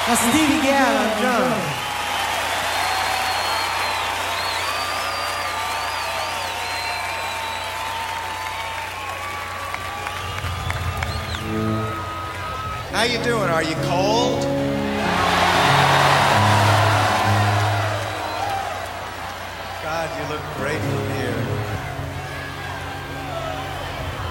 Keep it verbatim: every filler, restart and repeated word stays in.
That's Stevie Gadd on drums. How you doing? Are you cold?